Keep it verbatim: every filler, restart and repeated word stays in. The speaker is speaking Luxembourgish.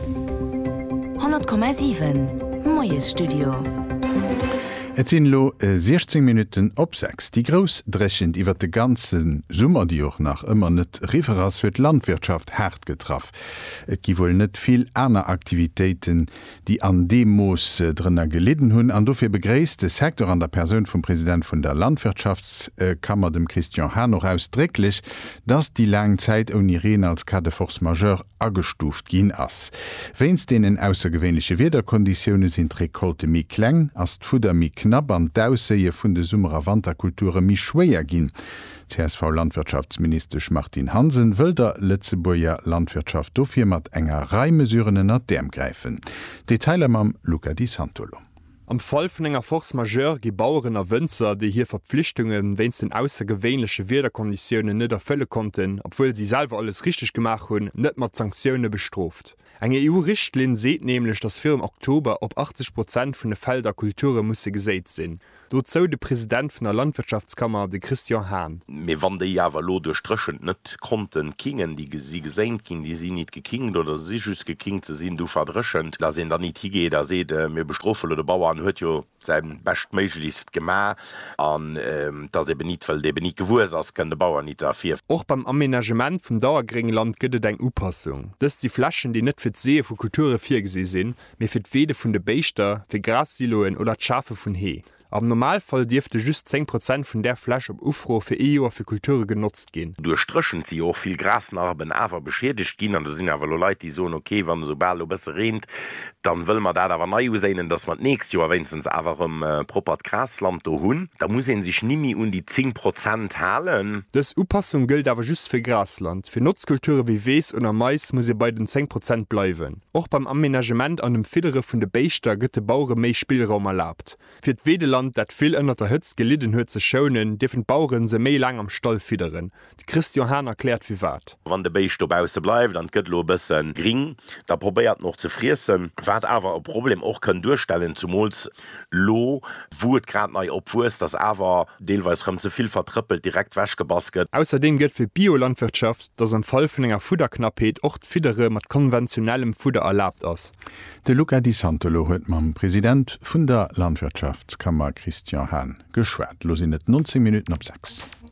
hundert Komma sieben Moes Studio. Et sinn lo äh, sechzehn Minuten op sechs. Die Gros drechen iwwer de ganzen Summer, die och nach ëmmer net Referats fir d Landwirtschaft hart getraff. Et gi wohl net viel aner Aktivitäten, die an Demos äh, drinnner gelitten hunn. An dofir begréist de Sektor an der Person vum Präsident vun der Landwirtschaftskammer, dem Christian Hahn, noch ausdrücklich, dass die lang Zeit on Irene als Cas de force majeure agestuft gin ass. Wennns denen aussergewöhnliche Wederkonditionen sind Rekolte mi kleng, as d'Fuder mi knapp an d'Ausseie vun de Summerer Wanderkulture mi schwéier ginn. C S V-Landwirtschaftsminister Martin Hansen wëll der Letzebuer Landwirtschaft dofir mat enger Reimesuren ennner Däm greifen. Detailer mam Luca Di Santolo. Am Fall vun enger Force majeure gi Bauern a Wënzer, déi hier Verpflichtungen wennns den aussergewéinlesche Wederkonditionen net erfëlle konnten, obwohl sie selber alles richtig gemacht hun, net mat Sanktionune bestroft. Eg E U-Richtlin seet nämlich, dass für im Oktober op achtzig Prozent vun de Felder Kulture musssse gesäit sinn. Dort zou de Präsident vun der Landwirtschaftskammer de Christian Hahn. Me wann de Jawer lo durchstrechend net konnten kingen, die sie gesenkt gin, die sie nicht gekingt oder sie just gekingt ze sinn du verdreschend, da se da nicht hige, da se äh, mir bestrofel de Bauern huet jo se bestmeiglichst gemar an ähm, da se benit de nicht gewus ass können de Bauern nicht dafir. Auch beim Aménagement vum Dauergringland gëtt eng Upassung. Das die Flaschen, die net fir See vu Kulture fir gese sinn, mir fir d'Wede vun de Beichter, fir Grassiloen oder d'Schafe vun Hee. Am Normalfall dürfte just zehn Prozent von der Fläche op Ufro für E U für Kultur genutzt gehen. Durchstrschen sie auch viel Grasnarben aber beschädigt gehen und da sind aber Leute, die so okay, wenn so bald besser rennt, dann will man da aber neu sehen, dass man nächstes Jahr wenigstens einfach im äh, proper Grasland hun. Da muss ihn sich nie mehr um die zehn Prozent halen. Das Upassung gilt aber just für Grasland. Für Nutzkulturen wie Wes oder Mais muss ihr bei den zehn Prozent bleiben. Auch beim Aménagement an dem Federe von der Beichter gibt der Bauern mehr Spielraum erlaubt. Für das Wedeland, dat viel ënner der Hütz gelitten huet ze schonen, defen Bauern se méi lang am Stall fiederen. Die Christian Hahn erklärt wie wat. Wann de Beich dobause bleibt, dann gëtt lo bessen gering, da probiert noch ze friessen, wat awer ein Problem auch können durchstellen zum Mols lo wurt grad nei opwurst, das awer deelweis rem zuviel vertrippelt direkt wäsch gebasket. Außerdem gilt für Biolandwirtschaft, dass am Fall vun enger Futterknappheet och Fiedere mat konventionellem Futter erlaubt ass. De Luca Di Santolo huet mam Präsident vun der Landwirtschaftskammer Christian Hahn geschwert. Lo sind net neunzehn Minuten ab sechs.